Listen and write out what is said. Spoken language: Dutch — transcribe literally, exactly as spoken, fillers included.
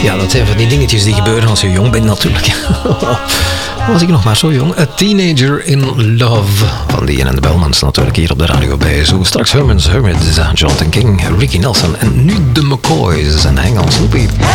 Ja, dat zijn van die dingetjes die gebeuren als je jong bent natuurlijk. Was ik nog maar zo jong. A Teenager in Love van die en de Belmans natuurlijk hier op de radio bij Zo. Straks Herman's Hermits, Jonathan King, Ricky Nelson en nu de McCoys en Hang on Snoopy.